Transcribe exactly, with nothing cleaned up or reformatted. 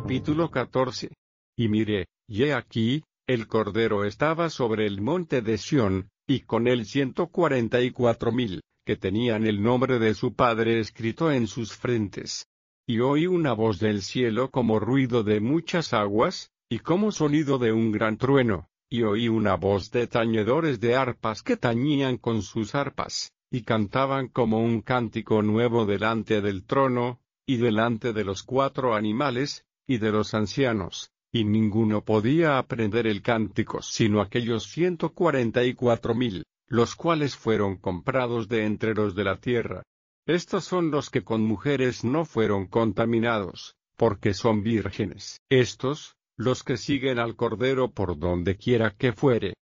Capítulo catorce. Y miré, y he aquí, el Cordero estaba sobre el monte de Sión, y con él ciento cuarenta y cuatro mil, que tenían el nombre de su Padre escrito en sus frentes. Y oí una voz del cielo como ruido de muchas aguas, y como sonido de un gran trueno, y oí una voz de tañedores de arpas que tañían con sus arpas, y cantaban como un cántico nuevo delante del trono, y delante de los cuatro animales, y de los ancianos, y ninguno podía aprender el cántico sino aquellos ciento cuarenta y cuatro mil, los cuales fueron comprados de entre los de la tierra. Estos son los que con mujeres no fueron contaminados, porque son vírgenes. Estos, los que siguen al Cordero por donde quiera que fuere.